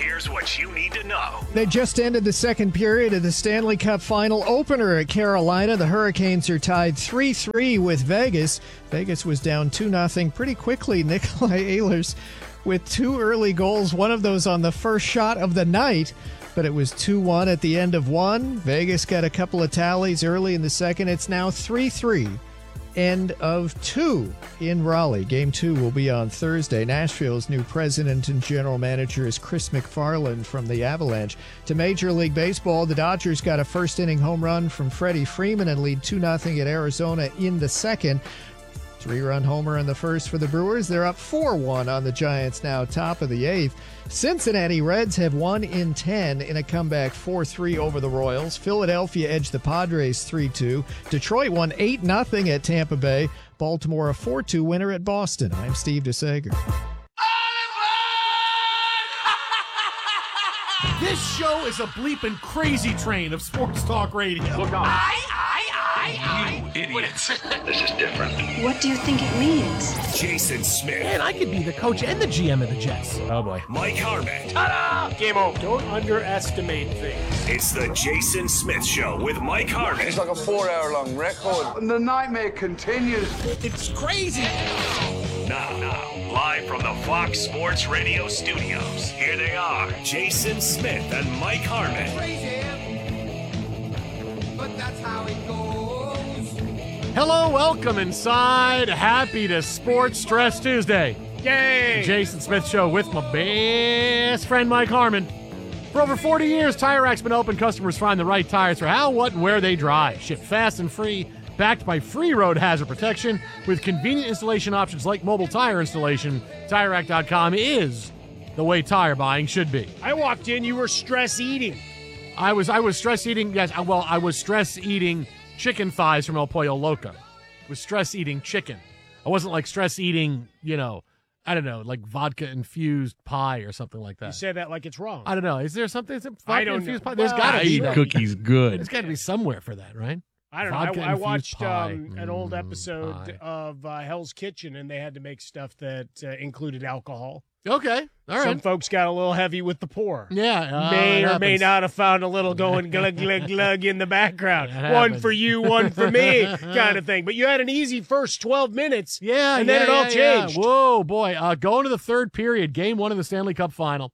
here's what you need to know. They just ended the second period of the Stanley Cup final opener at Carolina. The Hurricanes are tied 3-3 with Vegas. Vegas was down 2-0 pretty quickly. Nikolai Ehlers with two early goals, one of those on the first shot of the night, but it was 2-1 at the end of one. Vegas got a couple of tallies early in the second. It's now 3-3. End of two in Raleigh. Game 2 will be on Thursday. Nashville's new president and general manager is Chris McFarland from the Avalanche. To Major League Baseball, the Dodgers got a first-inning home run from Freddie Freeman and lead 2-0 at Arizona in the second. Three-run homer in the first for the Brewers. They're up 4-1 on the Giants now, top of the eighth. Cincinnati Reds have won in 10 in a comeback 4-3 over the Royals. Philadelphia edged the Padres 3-2. Detroit won 8-0 at Tampa Bay. Baltimore a 4-2 winner at Boston. I'm Steve DeSager. This show is a bleeping crazy train of sports talk radio. Look on. You idiots. This is different. What do you think it means? Jason Smith. Man, I could be the coach and the GM of the Jets. Oh, boy. Mike Harmon. Ta-da! Game over. Don't underestimate things. It's the Jason Smith Show with Mike Harmon. It's like a 4-hour-long record. And the nightmare continues. It's crazy. Now, live from the Fox Sports Radio studios, here they are, Jason Smith and Mike Harmon. But that's how it goes. Hello, welcome inside. Happy to Sports Stress Tuesday. Yay! Jason Smith Show with my best friend Mike Harmon. For over 40 years, Tire Rack's been open. Customers find the right tires for how, what, and where they drive. Shipped fast and free. Backed by free road hazard protection with convenient installation options like mobile tire installation. TireRack.com is the way tire buying should be. I walked in, you were stress eating. I was stress eating. Yes, well, I was stress eating chicken thighs from El Pollo Loco. I was stress eating chicken. I wasn't like stress eating, I don't know, like vodka infused pie or something like that. You say that like it's wrong. I don't know. Is there something? I don't infused know. pie? There's got to be that. Cookies good. There's got to be somewhere for that, right? I don't know. I watched pie. an old episode Pie. of Hell's Kitchen, and they had to make stuff that included alcohol. Okay, all right. Some folks got a little heavy with the pour. Yeah, may that or may happens. not have found a little going glug, glug, glug in the background. That One happens. for you, one for me kind of thing. But you had an easy first 12 minutes, Yeah, and then it all changed. Whoa, boy. Going to the third period, game 1 of the Stanley Cup final.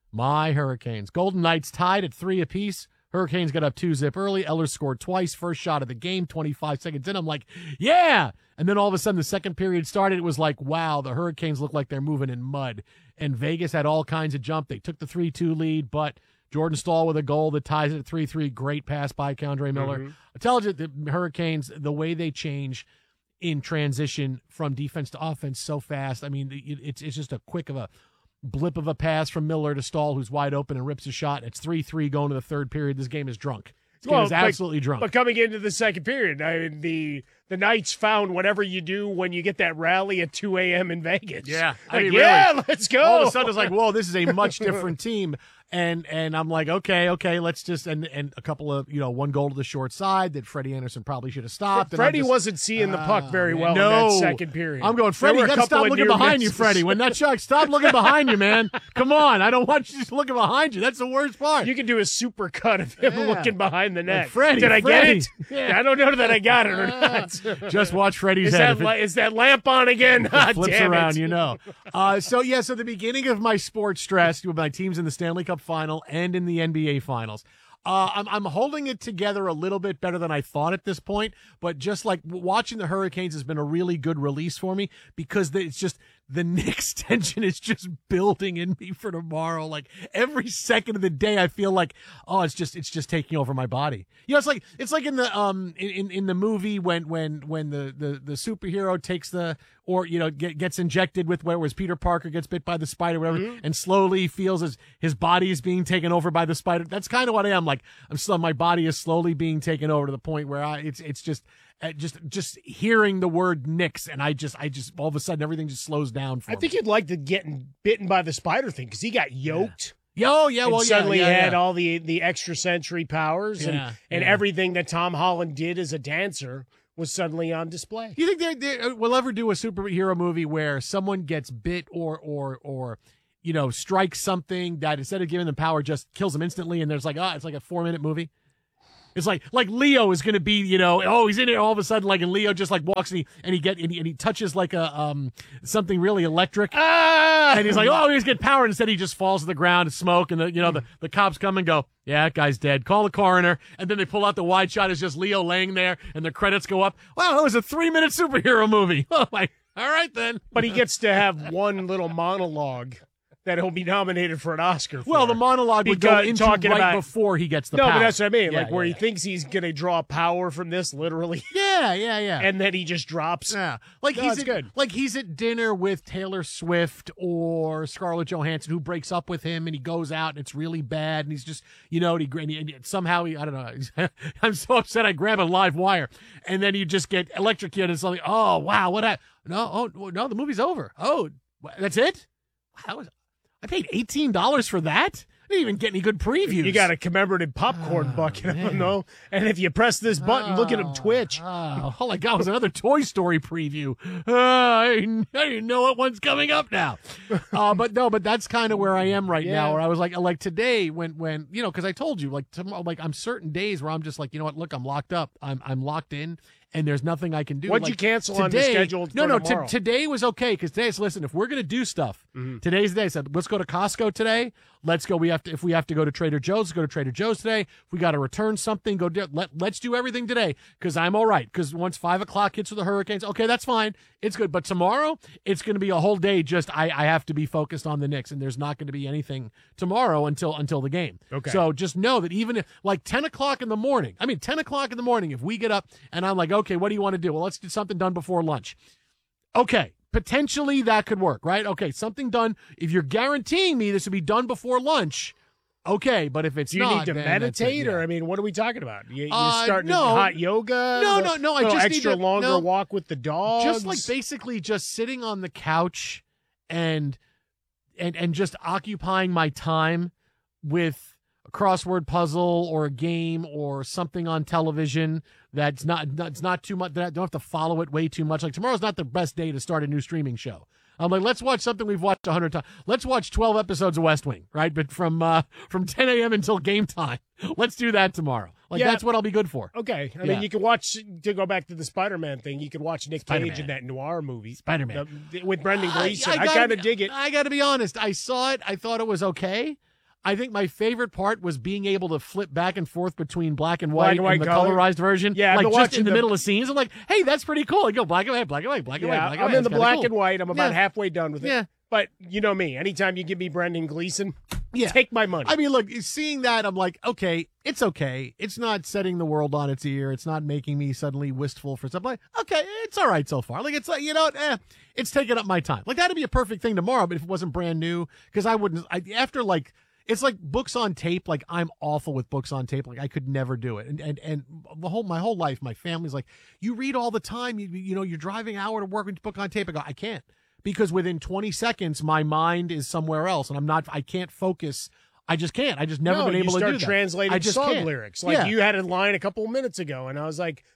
My Hurricanes. Golden Knights tied at 3 apiece. Hurricanes got up 2-zip early. Ehlers scored twice. First shot of the game, 25 seconds in. I'm like, yeah! And then all of a sudden the second period started. It was like, wow, the Hurricanes look like they're moving in mud. And Vegas had all kinds of jump. They took the 3-2 lead, but Jordan Staal with a goal that ties it at 3-3. Great pass by K'Andre Miller. Mm-hmm. I tell you, the Hurricanes, the way they change in transition from defense to offense so fast. I mean, it's just a quick of a blip of a pass from Miller to Staal, who's wide open and rips a shot. It's 3-3 going to the third period. This game is drunk. This game is absolutely drunk. But coming into the second period, I mean, the Knights found whatever you do when you get that rally at 2 a.m. in Vegas. Yeah. Like, mean, yeah, really, let's go. all of a sudden, it's like, whoa, this is a much different team. And I'm like, okay, let's just and a couple of one goal to the short side that Freddie Anderson probably should have stopped. Freddie wasn't seeing the puck very well in that second period. I'm going, Freddie, you got to stop looking behind you, Freddie. When that shot, stop looking behind you, man. Come on, I don't want you just looking behind you. That's the worst part. You can do a super cut of him looking behind the net. Like, Freddie, did I get it? Yeah. I don't know that I got it or not. Just watch Freddie's head. Is that lamp on again? It flips Damn around, it. So the beginning of my sports stress with my teams in the Stanley Cup final and in the NBA finals. I'm holding it together a little bit better than I thought at this point, but just like watching the Hurricanes has been a really good release for me because it's just the Knicks tension is just building in me for tomorrow. Like every second of the day, I feel like, it's just taking over my body. It's like in the in the movie when the superhero takes gets injected with whereas Peter Parker gets bit by the spider, whatever, and slowly feels as his body is being taken over by the spider. That's kind of what I am. Like my body is slowly being taken over to the point where it's just hearing the word Knicks, and I just all of a sudden everything just slows down for me. I think you'd like the getting bitten by the spider thing because he got yoked. Suddenly had all the extrasensory powers and everything that Tom Holland did as a dancer was suddenly on display. You think they will ever do a superhero movie where someone gets bit or strikes something that instead of giving them power just kills them instantly, and there's like, it's like a 4-minute movie. It's like Leo is going to be, he's in it all of a sudden, like, and Leo just like walks and he touches like a something really electric, and he's like, he's getting power. And instead, he just falls to the ground and smoke, and the cops come and go, yeah, that guy's dead. Call the coroner, and then they pull out the wide shot. It's just Leo laying there, and the credits go up. Wow, it was a 3-minute superhero movie. Oh my! All right then. But he gets to have one little monologue that he'll be nominated for an Oscar for. Well, the monologue would go into before he gets the power. No, but that's what I mean. Where he thinks he's going to draw power from this, literally. Yeah. And then he just drops. Yeah. He's at dinner with Taylor Swift or Scarlett Johansson, who breaks up with him, and he goes out, and it's really bad, and he's just, somehow I don't know. I'm so upset I grab a live wire, and then you just get electrocuted, and something. Oh, wow, what happened? No, the movie's over. Oh, that's it? Wow, I paid $18 for that? I didn't even get any good previews. You got a commemorative popcorn bucket, I don't know. And if you press this button, look at him twitch. All I got was another Toy Story preview. I didn't know what one's coming up now. But that's kind of where I am right now. Where I was like today when because I told you tomorrow, I'm certain days where I'm just like, look, I'm locked up. I'm locked in. And there's nothing I can do. What'd you cancel on the schedule for tomorrow? Today was okay because today is, listen, if we're going to do stuff, today's the day. I said, let's go to Costco today. Let's go. If we have to go to Trader Joe's, let's go to Trader Joe's today. If we got to return something, let's do everything today because I'm all right. Because once 5 o'clock hits with the hurricanes, okay, that's fine. It's good. But tomorrow, it's going to be a whole day. Just I have to be focused on the Knicks, and there's not going to be anything tomorrow until the game. Okay. So just know that even if 10 o'clock in the morning, if we get up and I'm like, okay, what do you want to do? Well, let's do something done before lunch. Okay, potentially that could work, right? Okay, something done. If you're guaranteeing me this will be done before lunch, okay, but if it's not, do you need to meditate, or what are we talking about? You starting hot yoga? No. I just extra need longer walk with the dogs. Just basically just sitting on the couch and just occupying my time with a crossword puzzle or a game or something on television that's not too much, that I don't have to follow it way too much. Like tomorrow's not the best day to start a new streaming show. I'm like, let's watch something we've watched 100 times. Let's watch 12 episodes of West Wing, right? But from 10 a.m. until game time. Let's do that tomorrow. That's what I'll be good for. Okay. I mean, you can watch, to go back to the Spider-Man thing, you could watch Nick Cage in that noir movie. Spider-Man. With Brendan Gleeson. I kind of dig it. I got to be honest. I saw it. I thought it was okay. I think my favorite part was being able to flip back and forth between black and white and the colorized version. Yeah, just in the middle of scenes. I'm like, hey, that's pretty cool. I go black and white, black and white, black and white, black and white. I'm in the black and white. I'm about halfway done with it. Yeah. But you know me. Anytime you give me Brendan Gleeson, take my money. I mean, look, seeing that, I'm like, okay. It's not setting the world on its ear. It's not making me suddenly wistful for something. Like, okay, it's all right so far. Like, it's like, it's taking up my time. Like, that'd be a perfect thing tomorrow, but if it wasn't brand new, because it's like books on tape. Like, I'm awful with books on tape. Like, I could never do it. And my whole life, my family's like, you read all the time. You're driving an hour to work with book on tape. I go, I can't, because within 20 seconds, my mind is somewhere else, and I can't focus. I just can't. I just never been able to do that. You start translating song lyrics. Like you had a line a couple of minutes ago, and I was like,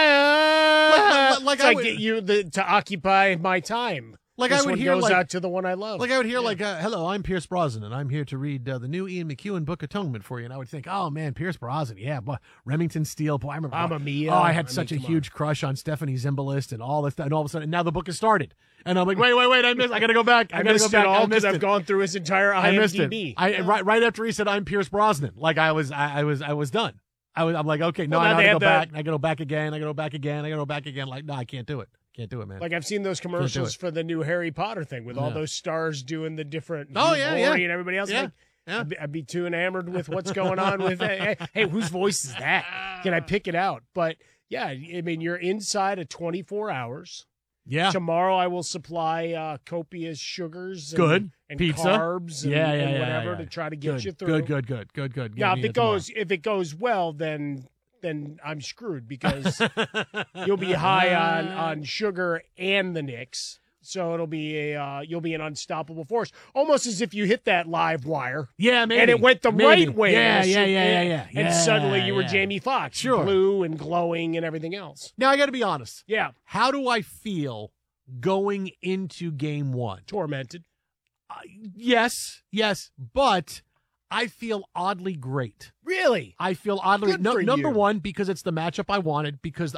get you to occupy my time. Like this I would one hear goes out to the one I love. Like I would hear hello, I'm Pierce Brosnan, and I'm here to read the new Ian McEwan book Atonement for you. And I would think, oh man, Pierce Brosnan, yeah, boy, Remington Steele, boy, I remember. Mamma Mia. Oh, I had such a huge crush on Stephanie Zimbalist and all this, and all of a sudden, now the book has started, and I'm like, wait, I got to go back. I missed it all because I've gone through his entire IMDb. I missed it. Right after he said I'm Pierce Brosnan, like I was done. I'm like, okay, no, I got to go back. I got to go back again. I got to go back again. I got to go back again. Like, no, I can't do it. Can't do it, man. Like, I've seen those commercials for the new Harry Potter thing with all those stars doing the different and everybody else. Yeah. Like, I'd be too enamored with what's going on with hey, whose voice is that? Can I pick it out? But yeah, I mean, you're inside of 24 hours. Yeah. Tomorrow I will supply copious sugars and pizza, carbs and whatever to try to get you through. Good. Yeah, if it goes well, then I'm screwed because you'll be high on sugar and the Knicks. So it'll be you'll be an unstoppable force, almost as if you hit that live wire. Yeah, maybe. And it went the right way. Yeah. And suddenly you were Jamie Foxx, blue and glowing and everything else. Now I got to be honest. Yeah. How do I feel going into game one? Tormented. Yes, but I feel oddly great. Really? I feel oddly Good for number you. one, because it's the matchup I wanted. Because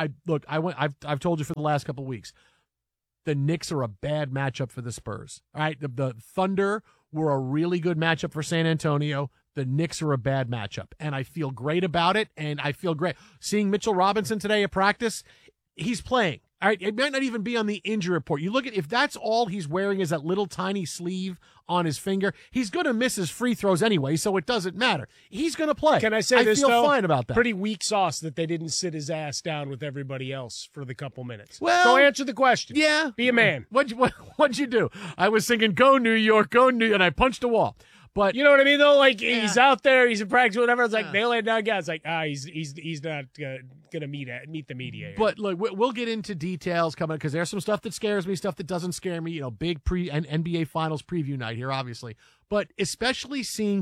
I've told you for the last couple of weeks, the Knicks are a bad matchup for the Spurs. All right, the Thunder were a really good matchup for San Antonio. The Knicks are a bad matchup, and I feel great about it. And I feel great seeing Mitchell Robinson today at practice. He's playing. All right, it might not even be on the injury report. You look at if that's all he's wearing is that little tiny sleeve on his finger, he's going to miss his free throws anyway, so it doesn't matter. He's going to play. Can I say this, feel though? fine about that. Pretty weak sauce that they didn't sit his ass down with everybody else for the couple minutes. Well, go answer the question. Yeah. Be a man. What'd you do? I was thinking, go New York, and I punched a wall. But You know what I mean, though? Like, he's out there, he's in practice, whatever. It's like, they lay down guys. Like, he's not going to meet the media. But look, we'll get into details coming because there's some stuff that scares me, stuff that doesn't scare me. Big NBA Finals preview night here, obviously. But especially seeing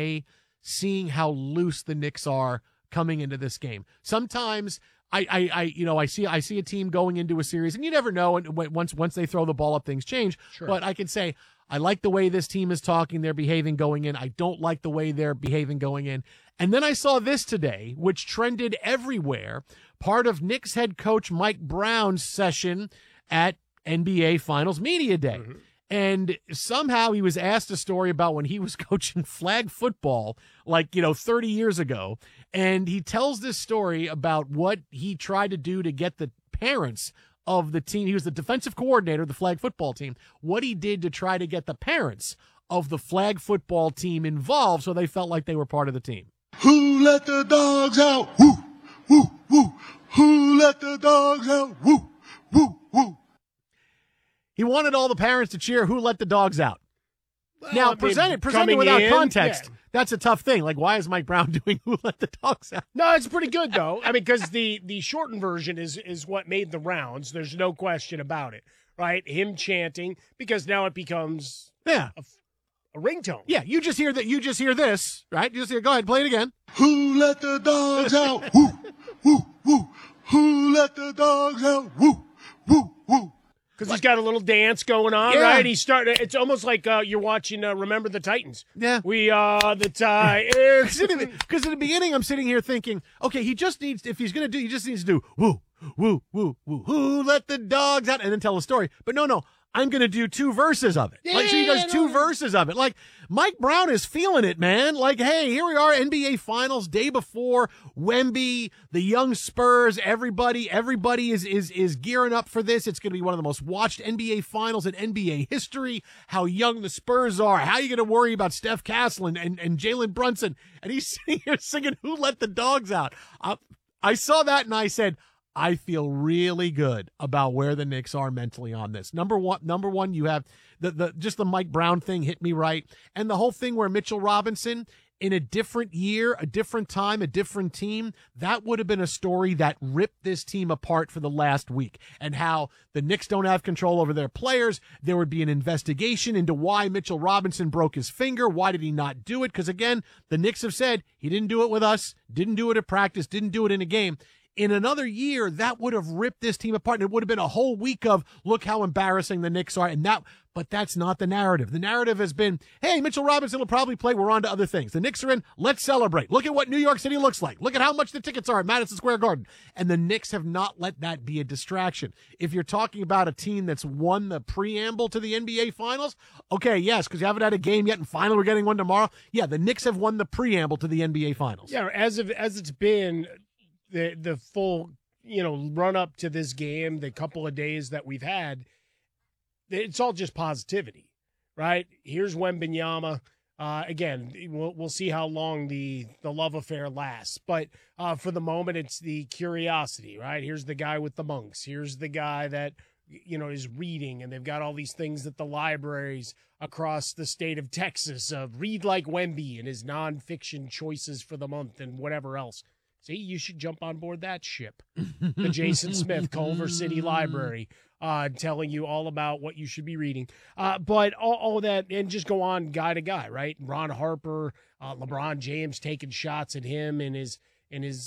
how loose the Knicks are coming into this game. Sometimes I see a team going into a series, and you never know. And once they throw the ball up, things change. Sure. But I can say, I like the way this team is talking, they're behaving going in. I don't like the way they're behaving going in. And then I saw this today, which trended everywhere, part of Knicks head coach Mike Brown's session at NBA Finals Media Day. Mm-hmm. And somehow he was asked a story about when he was coaching flag football, 30 years ago. And he tells this story about what he tried to do to get the parents of the team. He was the defensive coordinator of the flag football team. What he did to try to get the parents of the flag football team involved so they felt like they were part of the team. Who let the dogs out? Woo, woo, woo. Who let the dogs out? Woo, woo, woo. He wanted all the parents to cheer, "Who let the dogs out?" Well, Now, I mean, presented without in, context, yeah. that's a tough thing. Like, why is Mike Brown doing "Who let the dogs out"? No, it's pretty good, though. I mean, because the shortened version is what made the rounds. There's no question about it, right? Him chanting, because now it becomes Yeah. a ringtone. Yeah, you just hear this, right? You just hear, go ahead, play it again. Who let the dogs out? Woo, woo, woo. Who let the dogs out? Woo, woo, woo. Because he's got a little dance going on, Yeah. right? He's starting. It's almost like you're watching Remember the Titans. Yeah. We are the Titans. Because in the beginning, I'm sitting here thinking, okay, he just needs to do woo, woo, woo, woo, who let the dogs out, and then tell a story. But no, I'm going to do two verses of it. So he does two verses of it. Like, Mike Brown is feeling it, man. Like, hey, here we are, NBA Finals, day before, Wemby, the young Spurs, everybody is gearing up for this. It's going to be one of the most watched NBA Finals in NBA history. How young the Spurs are. How are you going to worry about Steph Castle and Jalen Brunson? And he's sitting here singing, "Who let the dogs out?" I saw that and I said, I feel really good about where the Knicks are mentally on this. Number one, you have the Mike Brown thing hit me right. And the whole thing where Mitchell Robinson, in a different year, a different time, a different team, that would have been a story that ripped this team apart for the last week. And how the Knicks don't have control over their players. There would be an investigation into why Mitchell Robinson broke his finger. Why did he not do it? Because again, the Knicks have said he didn't do it with us, didn't do it at practice, didn't do it in a game. In another year, that would have ripped this team apart, and it would have been a whole week of, look how embarrassing the Knicks are. But that's not the narrative. The narrative has been, hey, Mitchell Robinson will probably play. We're on to other things. The Knicks are in. Let's celebrate. Look at what New York City looks like. Look at how much the tickets are at Madison Square Garden. And the Knicks have not let that be a distraction. If you're talking about a team that's won the preamble to the NBA Finals, okay, yes, because you haven't had a game yet, and finally we're getting one tomorrow. Yeah, the Knicks have won the preamble to the NBA Finals. Yeah, as it's been the full run up to this game, the couple of days that we've had, it's all just positivity, right? Here's Wembanyama. Again, we'll see how long the love affair lasts, but for the moment, it's the curiosity, right? Here's the guy with the monks. Here's the guy that is reading, and they've got all these things at the libraries across the state of Texas. Read like Wemby and his nonfiction choices for the month and whatever else. See, you should jump on board that ship. The Jason Smith Culver City Library, telling you all about what you should be reading. But all that, and just go on guy to guy, right? Ron Harper, LeBron James taking shots at him in his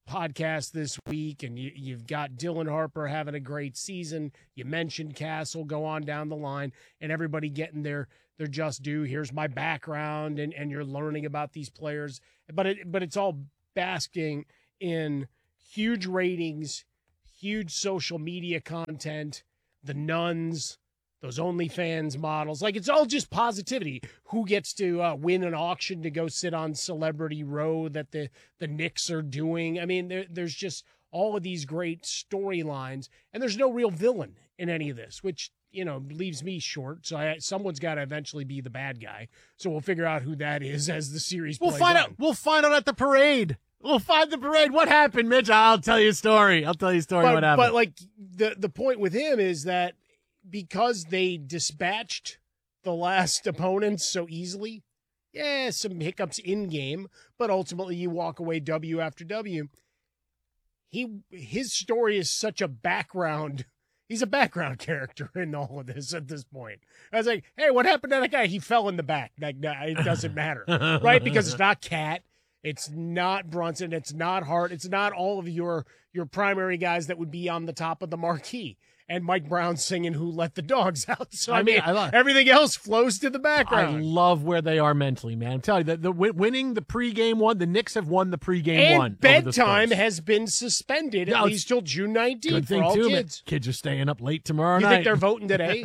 podcast this week, and you've got Dylan Harper having a great season. You mentioned Castle, go on down the line, and everybody getting their just due. Here's my background, and you're learning about these players. But it's all basking in huge ratings, huge social media content, the nuns, those OnlyFans models. Like, it's all just positivity. Who gets to win an auction to go sit on Celebrity Row that the Knicks are doing? I mean, there's just all of these great storylines, and there's no real villain in any of this, which, leaves me short. So someone's got to eventually be the bad guy. So we'll figure out who that is as the series plays on. We'll find out at the parade. We'll find the parade. What happened, Mitch? I'll tell you a story. What happened. But like the point with him is that because they dispatched the last opponents so easily, some hiccups in game, but ultimately you walk away W after W. His story is such a background. He's a background character in all of this at this point. I was like, hey, what happened to that guy? He fell in the back. Like, it doesn't matter, right? Because it's not Cat. It's not Brunson. It's not Hart. It's not all of your primary guys that would be on the top of the marquee. And Mike Brown singing "Who Let the Dogs Out." So I mean, everything else flows to the background. I love where they are mentally, man. I'm telling you, the winning the pregame one, the Knicks have won the pregame one. And bedtime has been suspended at least till June 19th for all kids. Kids are staying up late tomorrow night. You think they're voting today?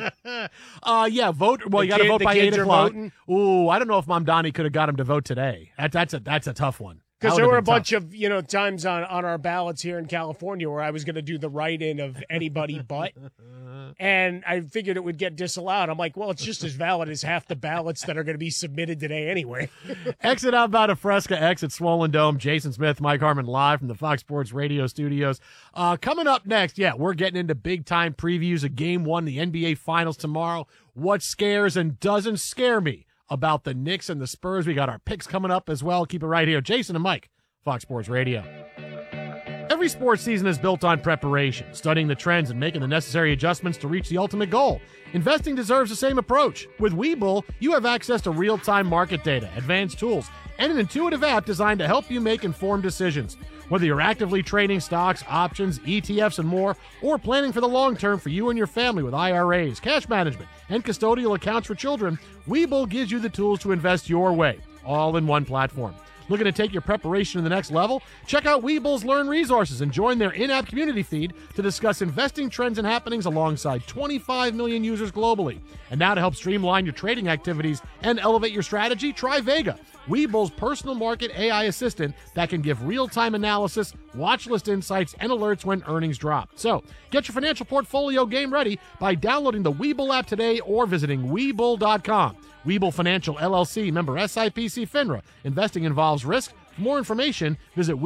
Vote. Well, you got to vote by 8 o'clock. Ooh, I don't know if Mom Donnie could have got him to vote today. That's a tough one. Because there were a bunch of times on our ballots here in California where I was going to do the write-in of anybody but, and I figured it would get disallowed. I'm like, well, it's just as valid as half the ballots that are going to be submitted today anyway. Exit outbound of Fresca, exit Swollen Dome. Jason Smith, Mike Harmon live from the Fox Sports Radio studios. Coming up next, we're getting into big-time previews of Game 1, the NBA Finals tomorrow. What scares and doesn't scare me about the Knicks and the Spurs. We got our picks coming up as well. Keep it right here. Jason and Mike, Fox Sports Radio. Every sports season is built on preparation, studying the trends and making the necessary adjustments to reach the ultimate goal. Investing deserves the same approach. With Webull, you have access to real-time market data, advanced tools, and an intuitive app designed to help you make informed decisions. Whether you're actively trading stocks, options, ETFs, and more, or planning for the long term for you and your family with IRAs, cash management, and custodial accounts for children, Webull gives you the tools to invest your way, all in one platform. Looking to take your preparation to the next level? Check out Webull's Learn Resources and join their in-app community feed to discuss investing trends and happenings alongside 25 million users globally. And now to help streamline your trading activities and elevate your strategy, try Vega, Webull's personal market AI assistant that can give real-time analysis, watch list insights, and alerts when earnings drop. So, get your financial portfolio game ready by downloading the Webull app today or visiting Webull.com. Webull Financial LLC, member SIPC FINRA. Investing involves risk. For more information, visit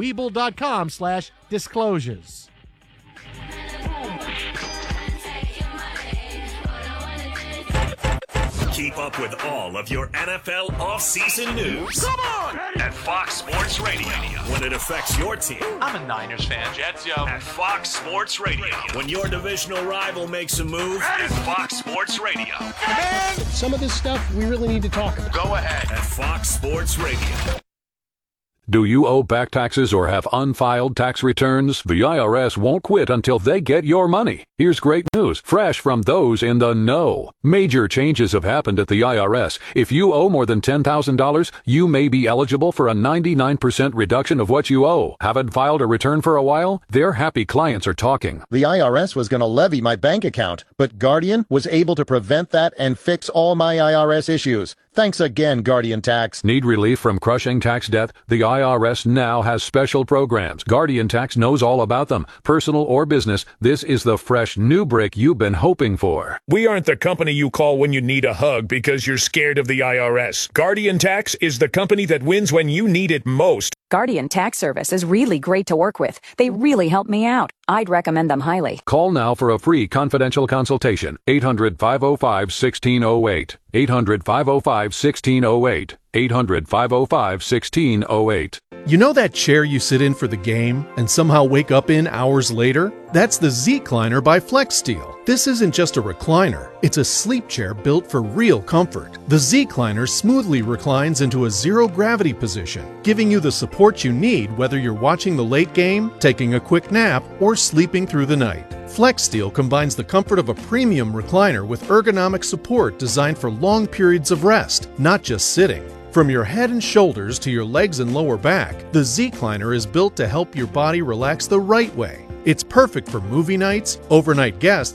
Webull.com/disclosures. Keep up with all of your NFL offseason news. Come on! At Fox Sports Radio. When it affects your team. I'm a Niners fan. Jets, yo. At Fox Sports Radio. When your divisional rival makes a move. At Fox Sports Radio. Some of this stuff we really need to talk about. Go ahead. At Fox Sports Radio. Do you owe back taxes or have unfiled tax returns? The IRS won't quit until they get your money. Here's great news, fresh from those in the know. Major changes have happened at the IRS. If you owe more than $10,000, you may be eligible for a 99% reduction of what you owe. Haven't filed a return for a while? Their happy clients are talking. The IRS was going to levy my bank account, but Guardian was able to prevent that and fix all my IRS issues. Thanks again, Guardian Tax. Need relief from crushing tax debt? The IRS now has special programs. Guardian Tax knows all about them. Personal or business, this is the fresh new brick you've been hoping for. We aren't the company you call when you need a hug because you're scared of the IRS. Guardian Tax is the company that wins when you need it most. Guardian Tax Service is really great to work with. They really help me out. I'd recommend them highly. Call now for a free confidential consultation. 800-505-1608. 800-505-1608. 800-505-1608. You know that chair you sit in for the game and somehow wake up in hours later? That's the Z-Cliner by FlexSteel. This isn't just a recliner, it's a sleep chair built for real comfort. The Z-Cliner smoothly reclines into a zero-gravity position, giving you the support you need whether you're watching the late game, taking a quick nap, or sleeping through the night. FlexSteel combines the comfort of a premium recliner with ergonomic support designed for long periods of rest, not just sitting. From your head and shoulders to your legs and lower back, the Z-Cliner is built to help your body relax the right way. It's perfect for movie nights, overnight guests,